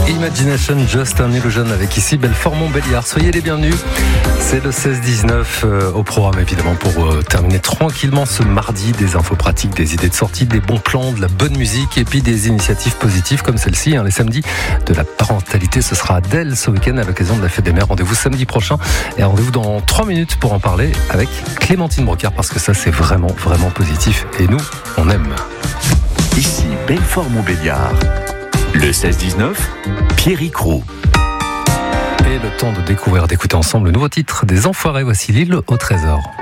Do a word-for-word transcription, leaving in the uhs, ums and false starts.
Imagination, Just an Illusion avec ici Belfort-Montbéliard. Soyez les bienvenus. C'est le seize dix-neuf euh, au programme évidemment pour euh, terminer tranquillement ce mardi. Des infos pratiques, des idées de sortie, des bons plans, de la bonne musique et puis des initiatives positives comme celle-ci. Hein, les samedis de la parentalité, ce sera Adèle ce week-end à l'occasion de la fête des mères. Rendez-vous samedi prochain et rendez-vous dans trois minutes pour en parler avec Clémentine Brocard parce que ça c'est vraiment vraiment positif et nous on aime. Ici Belfort-Montbéliard. Le seize dix-neuf, Pierrick Roux. Et le temps de découvrir, d'écouter ensemble le nouveau titre des Enfoirés. Voici l'île au trésor.